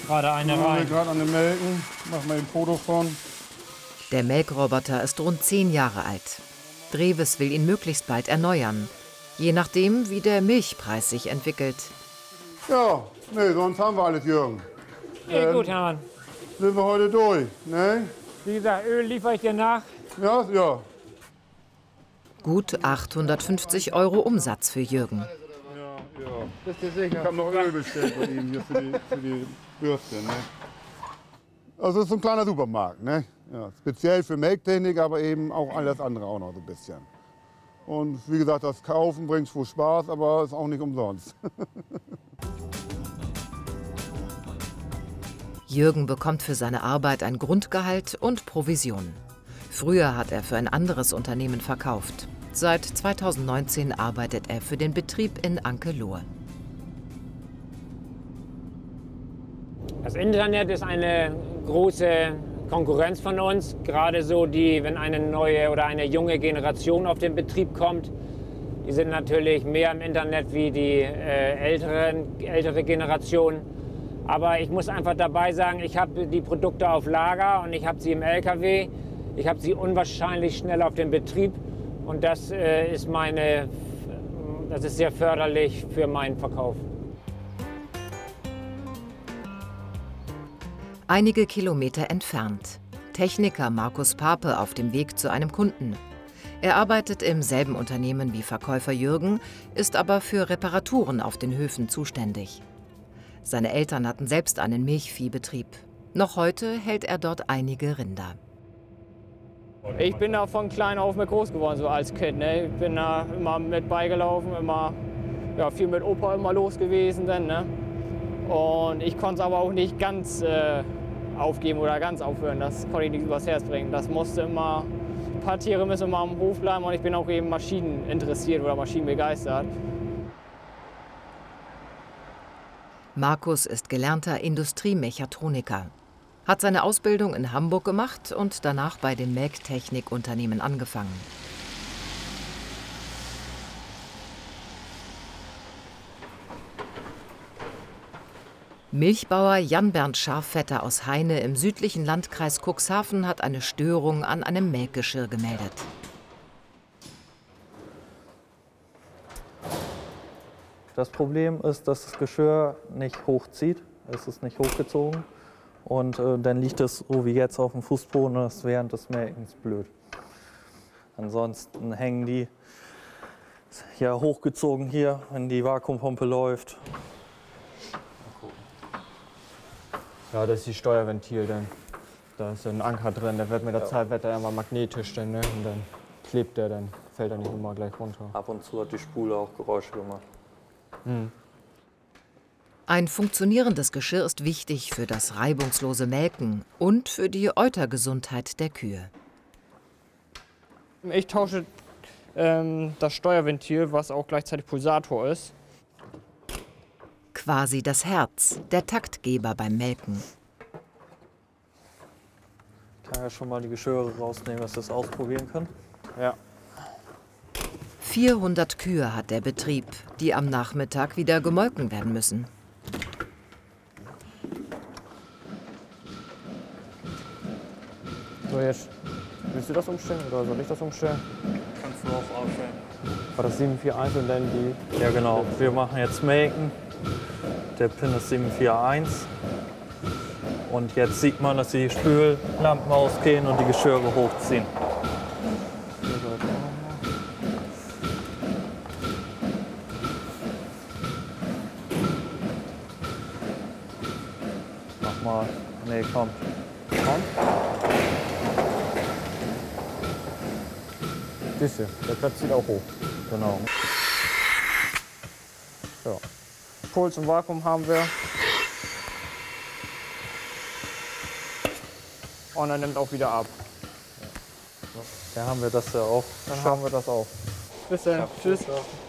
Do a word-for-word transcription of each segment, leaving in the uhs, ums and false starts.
Gerade eine rein. Gerade an den Melken. Mach mal ein Foto von. Der Melkroboter ist rund zehn Jahre alt. Dreves will ihn möglichst bald erneuern, je nachdem, wie der Milchpreis sich entwickelt. Ja, nee, sonst haben wir alles, Jürgen. Ja, gut, Hermann. Sind wir heute durch, ne? Wie gesagt, Öl liefere ich dir nach. Ja, ja. Gut achthundertfünfzig Euro Umsatz für Jürgen. Ja, ja. Bist du sicher? Ich habe noch Öl bestellt von ihm hier für die, für die Würstchen, ne? Also es ist so ein kleiner Supermarkt, ne? Ja, speziell für Melktechnik, aber eben auch alles andere auch noch so ein bisschen. Und wie gesagt, das Kaufen bringt wohl Spaß, aber ist auch nicht umsonst. Jürgen bekommt für seine Arbeit ein Grundgehalt und Provision. Früher hat er für ein anderes Unternehmen verkauft. Seit zweitausendneunzehn arbeitet er für den Betrieb in Ankelohe. Das Internet ist eine große Konkurrenz von uns. Gerade so, die, wenn eine neue oder eine junge Generation auf den Betrieb kommt. Die sind natürlich mehr im Internet wie die äh, älteren, ältere Generation. Aber ich muss einfach dabei sagen, ich habe die Produkte auf Lager und ich habe sie im L K W. Ich habe sie unwahrscheinlich schnell auf dem Betrieb. Und das äh, ist meine, das ist sehr förderlich für meinen Verkauf. Einige Kilometer entfernt. Techniker Markus Pape auf dem Weg zu einem Kunden. Er arbeitet im selben Unternehmen wie Verkäufer Jürgen, ist aber für Reparaturen auf den Höfen zuständig. Seine Eltern hatten selbst einen Milchviehbetrieb. Noch heute hält er dort einige Rinder. Ich bin da von klein auf mit groß geworden, so als Kind. Ne? Ich bin da immer mit beigelaufen, immer ja, viel mit Opa immer los gewesen. Dann, ne? Und ich konnte es aber auch nicht ganz äh, aufgeben oder ganz aufhören. Das konnte ich nicht übers Herz bringen. Das musste immer, ein paar Tiere müssen immer am Hof bleiben und ich bin auch eben Maschinen interessiert oder Maschinen begeistert. Markus ist gelernter Industriemechatroniker, hat seine Ausbildung in Hamburg gemacht und danach bei den Melktechnikunternehmen angefangen. Milchbauer Jan-Bernd Scharfvetter aus Heine im südlichen Landkreis Cuxhaven hat eine Störung an einem Melkgeschirr gemeldet. Das Problem ist, dass das Geschirr nicht hochzieht. Es ist nicht hochgezogen. Und äh, dann liegt es so wie jetzt auf dem Fußboden und das ist während des Melkens blöd. Ansonsten hängen die ja hochgezogen hier, wenn die Vakuumpumpe läuft. Ja, das ist die Steuerventil dann. Da ist ein Anker drin, der wird mit der Ja. Zeit wird er immer magnetisch dann, ne? Und dann klebt der, dann fällt er nicht immer gleich runter. Ab und zu hat die Spule auch Geräusche gemacht. Hm. Ein funktionierendes Geschirr ist wichtig für das reibungslose Melken und für die Eutergesundheit der Kühe. Ich tausche ähm, das Steuerventil, was auch gleichzeitig Pulsator ist. Quasi das Herz, der Taktgeber beim Melken. Ich kann ja schon mal die Geschirre rausnehmen, dass wir das ausprobieren können. Ja. vierhundert Kühe hat der Betrieb, die am Nachmittag wieder gemolken werden müssen. So, jetzt willst du das umstellen oder soll ich das umstellen? Kannst du auch aufstellen. War das sieben vier eins und dann die... Ja genau, wir machen jetzt Melken. Der Pin ist sieben vier eins. Und jetzt sieht man, dass die Spüllampen ausgehen und die Geschirre hochziehen. Mach mal. Nee, komm. Komm. Siehst du, der Platz zieht auch hoch. Genau. So. Puls und Vakuum haben wir. Und dann nimmt auch wieder ab. Da haben wir das ja auch. Dann haben wir das auch. Bis dann. Ja, Tschüss.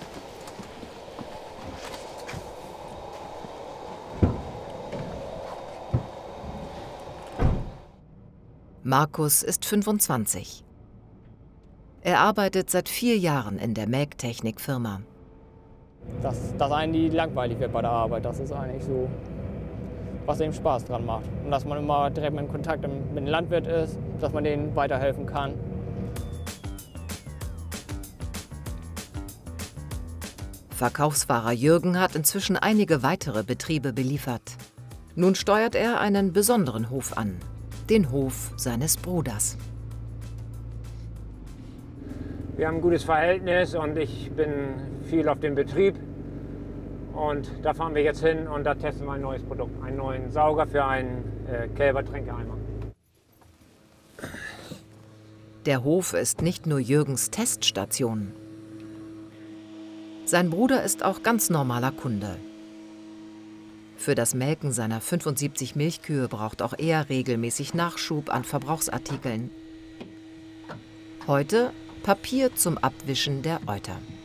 Markus ist fünfundzwanzig. Er arbeitet seit vier Jahren in der Melktechnikfirma. Dass, dass einem die langweilig wird bei der Arbeit, das ist eigentlich so was ihm Spaß dran macht. Und dass man immer direkt mit Kontakt mit dem Landwirt ist, dass man denen weiterhelfen kann. Verkaufsfahrer Jürgen hat inzwischen einige weitere Betriebe beliefert. Nun steuert er einen besonderen Hof an, den Hof seines Bruders. Wir haben ein gutes Verhältnis und ich bin viel auf dem Betrieb. Und da fahren wir jetzt hin und da testen wir ein neues Produkt, einen neuen Sauger für einen äh, Kälbertränkeeimer. Der Hof ist nicht nur Jürgens Teststation. Sein Bruder ist auch ganz normaler Kunde. Für das Melken seiner fünfundsiebzig Milchkühe braucht auch er regelmäßig Nachschub an Verbrauchsartikeln. Heute Papier zum Abwischen der Euter.